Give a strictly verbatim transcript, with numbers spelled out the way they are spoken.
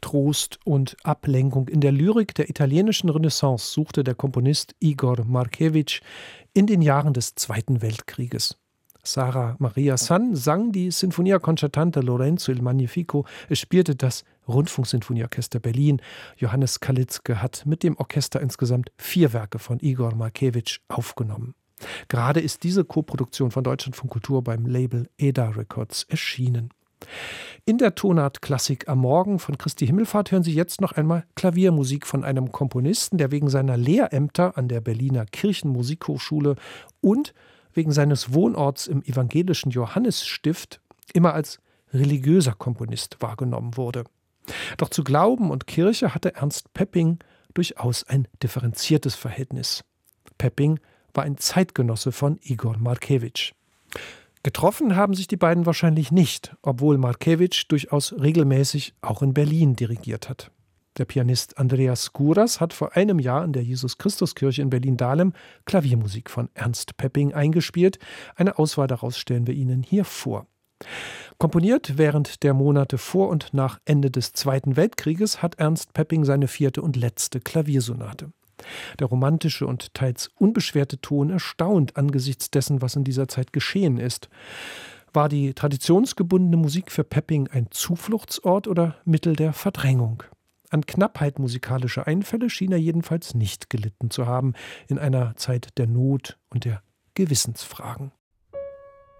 Trost und Ablenkung. In der Lyrik der italienischen Renaissance suchte der Komponist Igor Markewitsch in den Jahren des Zweiten Weltkrieges. Sara Maria San sang die Sinfonia Concertante Lorenzo il Magnifico. Es spielte das Rundfunksinfonieorchester Berlin. Johannes Kalitzke hat mit dem Orchester insgesamt vier Werke von Igor Markewitsch aufgenommen. Gerade ist diese Koproduktion von Deutschlandfunk Kultur beim Label E D A Records erschienen. In der Tonart Klassik am Morgen von Christi Himmelfahrt hören Sie jetzt noch einmal Klaviermusik von einem Komponisten, der wegen seiner Lehrämter an der Berliner Kirchenmusikhochschule und wegen seines Wohnorts im evangelischen Johannesstift immer als religiöser Komponist wahrgenommen wurde. Doch zu Glauben und Kirche hatte Ernst Pepping durchaus ein differenziertes Verhältnis. Pepping war ein Zeitgenosse von Igor Markewitsch. Getroffen haben sich die beiden wahrscheinlich nicht, obwohl Markewitsch durchaus regelmäßig auch in Berlin dirigiert hat. Der Pianist Andreas Skouras hat vor einem Jahr in der Jesus-Christus-Kirche in Berlin-Dahlem Klaviermusik von Ernst Pepping eingespielt. Eine Auswahl daraus stellen wir Ihnen hier vor. Komponiert während der Monate vor und nach Ende des Zweiten Weltkrieges hat Ernst Pepping seine vierte und letzte Klaviersonate. Der romantische und teils unbeschwerte Ton erstaunt angesichts dessen, was in dieser Zeit geschehen ist. War die traditionsgebundene Musik für Pepping ein Zufluchtsort oder Mittel der Verdrängung? An Knappheit musikalischer Einfälle schien er jedenfalls nicht gelitten zu haben in einer Zeit der Not und der Gewissensfragen.